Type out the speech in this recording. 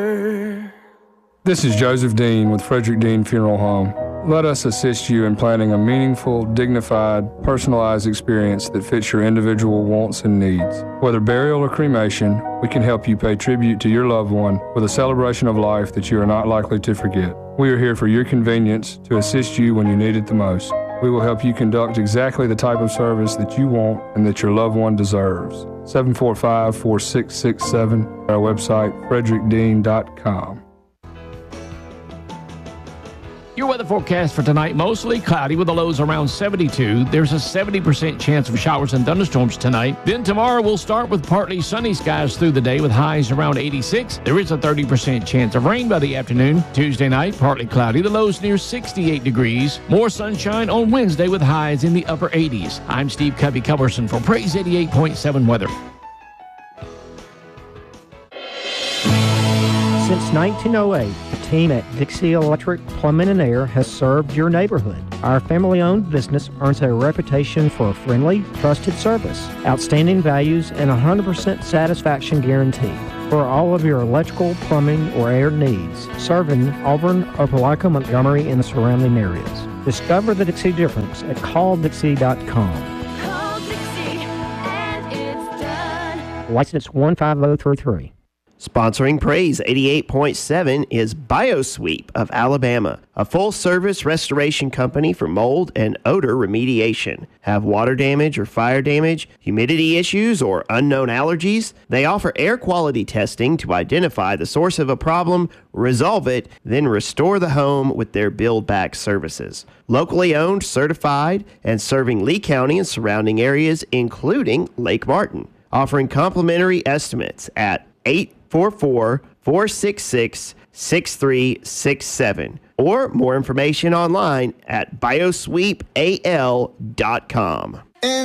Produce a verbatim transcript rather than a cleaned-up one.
This is Joseph Dean with Frederick Dean Funeral Home. Let us assist you in planning a meaningful, dignified, personalized experience that fits your individual wants and needs. Whether burial or cremation, we can help you pay tribute to your loved one with a celebration of life that you are not likely to forget. We are here for your convenience to assist you when you need it the most. We will help you conduct exactly the type of service that you want and that your loved one deserves. seven four five, four six six seven, our website, frederick dean dot com. Your weather forecast for tonight, mostly cloudy with the lows around seventy-two. There's a seventy percent chance of showers and thunderstorms tonight. Then tomorrow we'll start with partly sunny skies through the day with highs around eighty-six. There is a thirty percent chance of rain by the afternoon. Tuesday night, partly cloudy, the lows near sixty-eight degrees. More sunshine on Wednesday with highs in the upper eighties. I'm Steve Covey-Culberson for Praise eighty-eight point seven Weather. Since nineteen oh eight, the team at Dixie Electric Plumbing and Air has served your neighborhood. Our family-owned business earns a reputation for a friendly, trusted service, outstanding values, and a one hundred percent satisfaction guarantee. For all of your electrical, plumbing, or air needs, serving Auburn, Opelika, Montgomery, and the surrounding areas. Discover the Dixie difference at call dixie dot com. Call Dixie and it's done. License one five zero three three. Sponsoring Praise eighty-eight point seven is BioSweep of Alabama, a full-service restoration company for mold and odor remediation. Have water damage or fire damage, humidity issues, or unknown allergies? They offer air quality testing to identify the source of a problem, resolve it, then restore the home with their build-back services. Locally owned, certified, and serving Lee County and surrounding areas, including Lake Martin. Offering complimentary estimates at eight four four, four six six, six three six seven or more information online at biosweep a l dot com.